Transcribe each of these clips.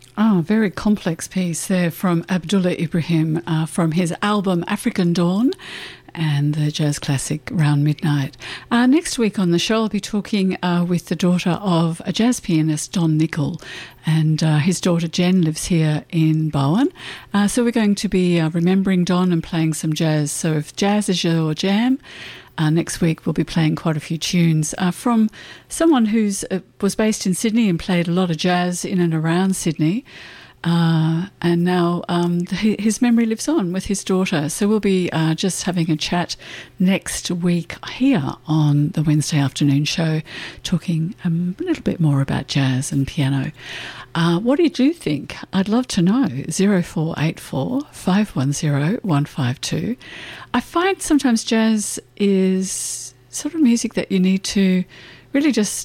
Oh, very complex piece there from Abdullah Ibrahim from his album African Dawn and the jazz classic Round Midnight. Next week on the show I'll be talking with the daughter of a jazz pianist, Don Nicol, and his daughter Jen lives here in Bowen. So we're going to be remembering Don and playing some jazz. So if jazz is your jam, next week we'll be playing quite a few tunes from someone who's was based in Sydney and played a lot of jazz in and around Sydney. And now his memory lives on with his daughter. So we'll be just having a chat next week here on the Wednesday afternoon show, talking a little bit more about jazz and piano. What did you think? I'd love to know. 0484 510 152. I find sometimes jazz is sort of music that you need to really just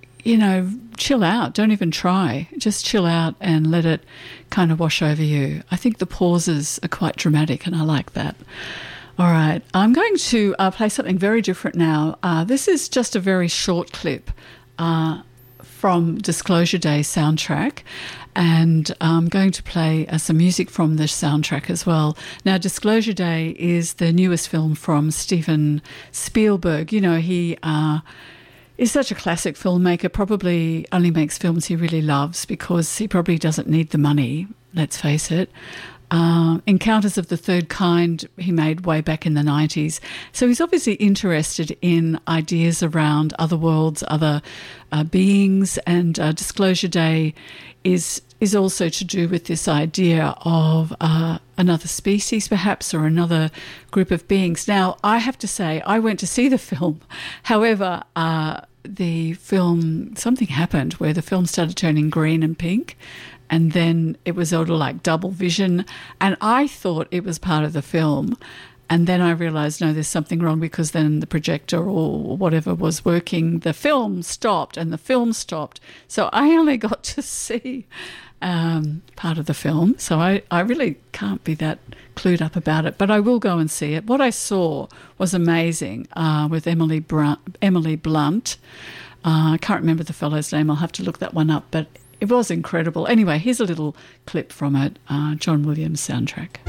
chill out. Don't even try. Just chill out and let it kind of wash over you. I think the pauses are quite dramatic and I like that. All right. I'm going to play something very different now. This is just a very short clip from Disclosure Day soundtrack, and I'm going to play some music from the soundtrack as well. Now, Disclosure Day is the newest film from Steven Spielberg. He is such a classic filmmaker, probably only makes films he really loves because he probably doesn't need the money, let's face it. Encounters of the Third Kind he made way back in the 90s. So he's obviously interested in ideas around other worlds, other beings, and Disclosure Day is also to do with this idea of another species perhaps, or another group of beings. Now, I have to say, I went to see the film. However, the film, something happened where the film started turning green and pink, and then it was sort of like double vision, and I thought it was part of the film. And then I realised, no, there's something wrong, because then the projector or whatever was working, the film stopped and the film stopped. So I only got to see part of the film. So I really can't be that clued up about it, but I will go and see it. What I saw was amazing with Emily Blunt. I can't remember the fellow's name. I'll have to look that one up, but it was incredible. Anyway, here's a little clip from it, John Williams soundtrack.